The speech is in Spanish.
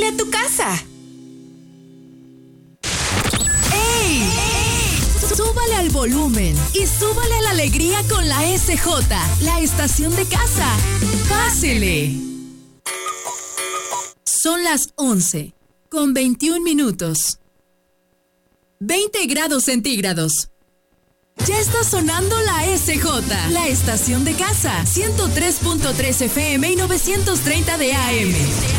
a tu casa. ¡Ey! Súbale al volumen y súbale a la alegría con la SJ, la estación de casa. ¡Pásele! Son las 11:21. 20 grados centígrados. Ya está sonando la SJ, la estación de casa. 103.3 FM y 930 de AM.